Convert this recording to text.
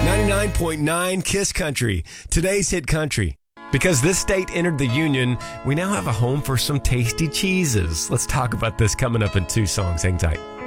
99.9 Kiss Country, today's hit country. Because this state entered the Union, we now have a home for some tasty cheeses. Let's talk about this coming up in 2 songs. Hang tight.